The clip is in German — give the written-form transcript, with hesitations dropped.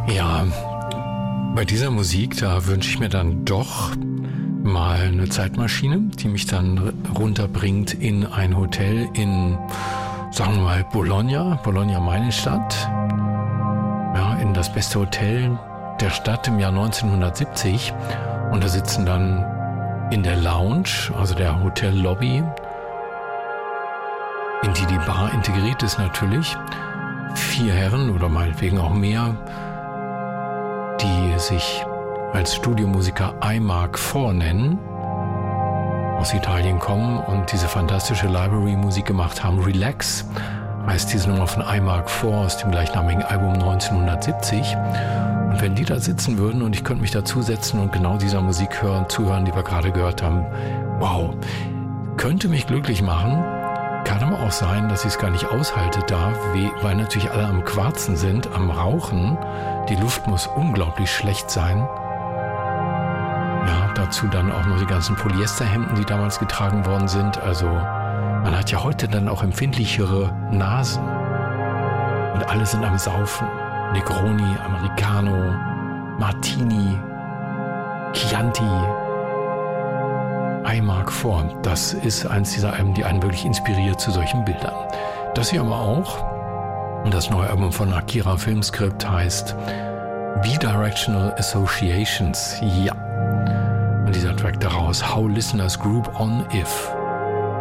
Ja, bei dieser Musik, da wünsche ich mir dann doch mal eine Zeitmaschine, die mich dann runterbringt in ein Hotel in, sagen wir mal, Bologna. Bologna, meine Stadt. Ja, in das beste Hotel der Stadt im Jahr 1970. Und da sitzen dann in der Lounge, also der Hotellobby, in die Bar integriert ist natürlich, 4 Herren oder meinetwegen auch mehr, die sich als Studiomusiker iMark IV nennen, aus Italien kommen und diese fantastische Library-Musik gemacht haben. Relax heißt diese Nummer von iMark IV aus dem gleichnamigen Album 1970. Und wenn die da sitzen würden und ich könnte mich dazusetzen und genau dieser Musik zuhören, die wir gerade gehört haben, wow, könnte mich glücklich machen. Kann aber auch sein, dass ich es gar nicht aushalte da, weil natürlich alle am Quarzen sind, am Rauchen. Die Luft muss unglaublich schlecht sein. Ja, dazu dann auch noch die ganzen Polyesterhemden, die damals getragen worden sind. Also man hat ja heute dann auch empfindlichere Nasen. Und alle sind am Saufen. Negroni, Americano, Martini, Chianti, iMark IV. Das ist eins dieser Alben, die einen wirklich inspiriert zu solchen Bildern. Das hier aber auch. Und das neue Album von Akira Filmscript heißt Bidirectional Associations. Ja. Und dieser Track daraus, How Listeners Group on If.